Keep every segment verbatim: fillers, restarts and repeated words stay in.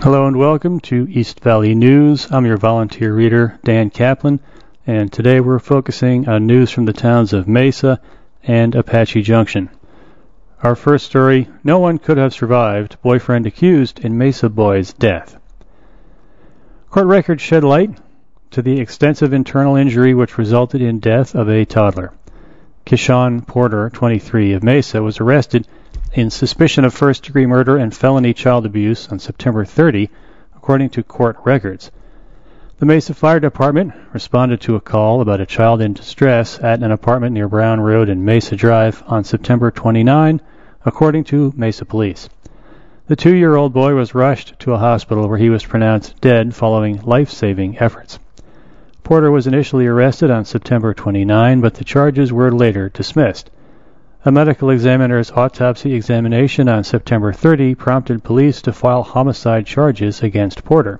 Hello and welcome to East Valley News. I'm your volunteer reader, Dan Kaplan, and today we're focusing on news from the towns of Mesa and Apache Junction. Our first story, no one could have survived, boyfriend accused in Mesa boy's death. Court records shed light to the extensive internal injury which resulted in death of a toddler. Kishan Porter, twenty-three, of Mesa, was arrested in suspicion of first-degree murder and felony child abuse on September thirtieth, according to court records. The Mesa Fire Department responded to a call about a child in distress at an apartment near Brown Road and Mesa Drive on September twenty-ninth, according to Mesa Police. The two-year-old boy was rushed to a hospital where he was pronounced dead following life-saving efforts. Porter was initially arrested on September twenty-ninth, but the charges were later dismissed. A medical examiner's autopsy examination on September thirtieth prompted police to file homicide charges against Porter.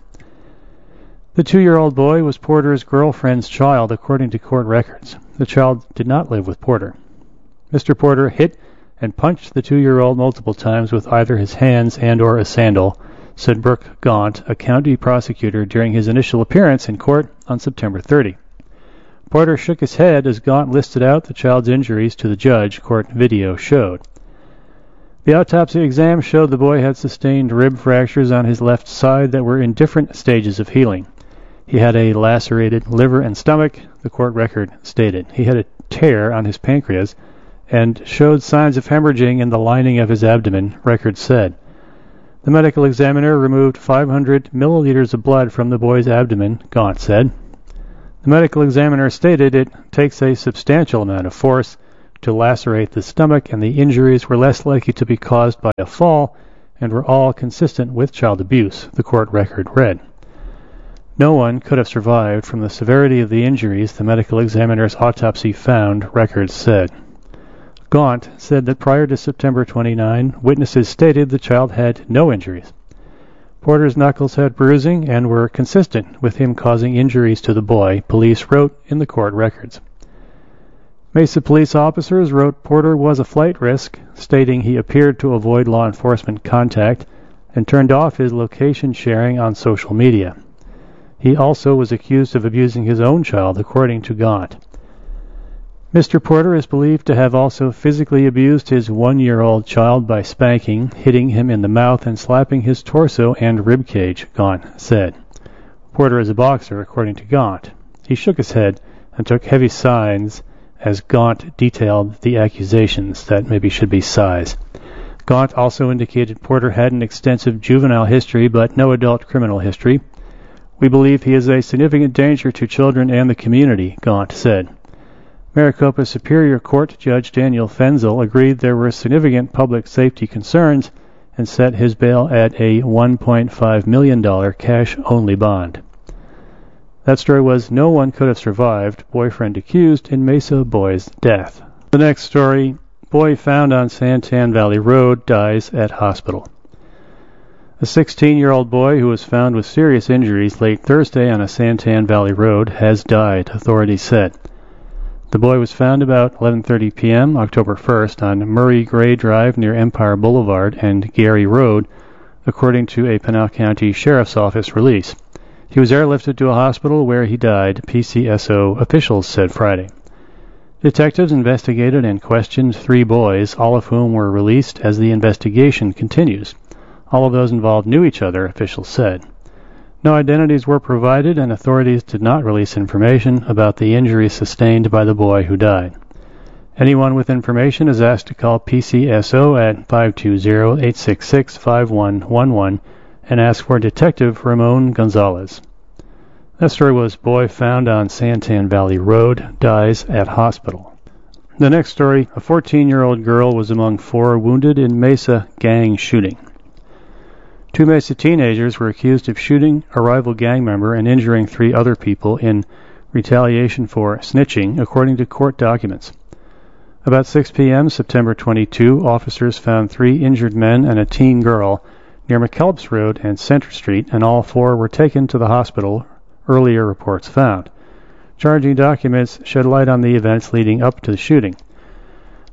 The two-year-old boy was Porter's girlfriend's child, according to court records. The child did not live with Porter. Mister Porter hit and punched the two-year-old multiple times with either his hands and or a sandal, said Brooke Gaunt, a county prosecutor, during his initial appearance in court on September thirtieth. Porter shook his head as Gaunt listed out the child's injuries to the judge, court video showed. The autopsy exam showed the boy had sustained rib fractures on his left side that were in different stages of healing. He had a lacerated liver and stomach, the court record stated. He had a tear on his pancreas and showed signs of hemorrhaging in the lining of his abdomen, records said. The medical examiner removed five hundred milliliters of blood from the boy's abdomen, Gaunt said. The medical examiner stated it takes a substantial amount of force to lacerate the stomach, and the injuries were less likely to be caused by a fall and were all consistent with child abuse, the court record read. No one could have survived from the severity of the injuries the medical examiner's autopsy found, records said. Gaunt said that prior to September twenty-ninth, witnesses stated the child had no injuries. Porter's knuckles had bruising and were consistent with him causing injuries to the boy, police wrote in the court records. Mesa police officers wrote Porter was a flight risk, stating he appeared to avoid law enforcement contact and turned off his location sharing on social media. He also was accused of abusing his own child, according to Gaunt. Mister Porter is believed to have also physically abused his one-year-old child by spanking, hitting him in the mouth, and slapping his torso and ribcage, Gaunt said. Porter is a boxer, according to Gaunt. He shook his head and took heavy sighs as Gaunt detailed the accusations that maybe should be sighs. Gaunt also indicated Porter had an extensive juvenile history but no adult criminal history. We believe he is a significant danger to children and the community, Gaunt said. Maricopa Superior Court Judge Daniel Fenzel agreed there were significant public safety concerns and set his bail at a one point five million dollars cash-only bond. That story was no one could have survived, boyfriend accused in Mesa boy's death. The next story, boy found on Santan Valley Road dies at hospital. A sixteen-year-old boy who was found with serious injuries late Thursday on a Santan Valley Road has died, authorities said. The boy was found about eleven thirty p.m. October first on Murray Gray Drive near Empire Boulevard and Gary Road, according to a Pinal County Sheriff's Office release. He was airlifted to a hospital where he died, P C S O officials said Friday. Detectives investigated and questioned three boys, all of whom were released as the investigation continues. All of those involved knew each other, officials said. No identities were provided, and authorities did not release information about the injuries sustained by the boy who died. Anyone with information is asked to call P C S O at five two zero, eight six six, five one one one and ask for Detective Ramon Gonzalez. That story was boy found on Santan Valley Road, dies at hospital. The next story, a fourteen-year-old girl was among four wounded in Mesa gang shooting. Two Mesa teenagers were accused of shooting a rival gang member and injuring three other people in retaliation for snitching, according to court documents. About six p.m. September twenty-second, officers found three injured men and a teen girl near McKellips Road and Center Street, and all four were taken to the hospital, earlier reports found. Charging documents shed light on the events leading up to the shooting.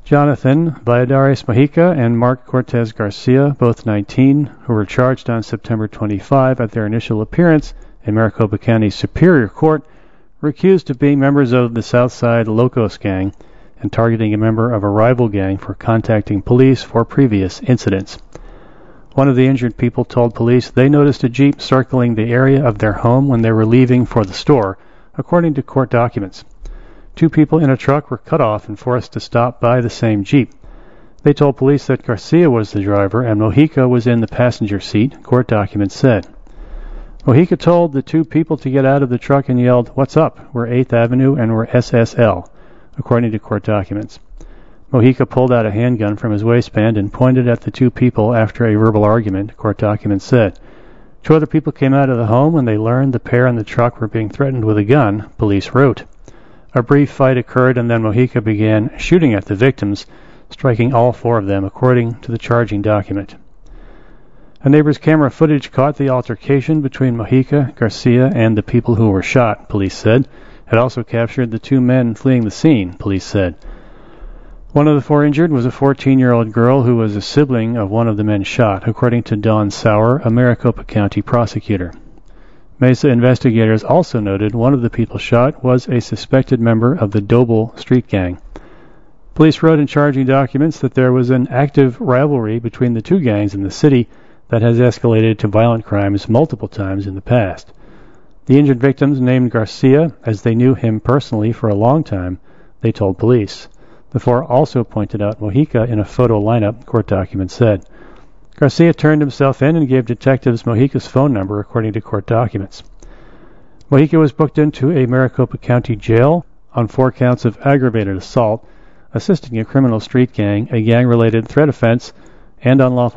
Jonathan Valladares Mojica and Mark Cortez Garcia, both nineteen, who were charged on September twenty-fifth at their initial appearance in Maricopa County Superior Court, were accused of being members of the Southside Locos gang and targeting a member of a rival gang for contacting police for previous incidents. One of the injured people told police they noticed a Jeep circling the area of their home when they were leaving for the store, according to court documents. Two people in a truck were cut off and forced to stop by the same Jeep. They told police that Garcia was the driver and Mojica was in the passenger seat, court documents said. Mojica told the two people to get out of the truck and yelled, "What's up? We're eighth Avenue and we're S S L," according to court documents. Mojica pulled out a handgun from his waistband and pointed at the two people after a verbal argument, court documents said. Two other people came out of the home when they learned the pair in the truck were being threatened with a gun, police wrote. A brief fight occurred and then Mojica began shooting at the victims, striking all four of them, according to the charging document. A neighbor's camera footage caught the altercation between Mojica, Garcia, and the people who were shot, police said. It also captured the two men fleeing the scene, police said. One of the four injured was a fourteen-year-old girl who was a sibling of one of the men shot, according to Don Sauer, a Maricopa County prosecutor. Mesa investigators also noted one of the people shot was a suspected member of the Doble street gang. Police wrote in charging documents that there was an active rivalry between the two gangs in the city that has escalated to violent crimes multiple times in the past. The injured victims named Garcia, as they knew him personally for a long time, they told police. The four also pointed out Mojica in a photo lineup, court documents said. Garcia turned himself in and gave detectives Mojica's phone number, according to court documents. Mojica was booked into a Maricopa County jail on four counts of aggravated assault, assisting a criminal street gang, a gang-related threat offense, and unlawful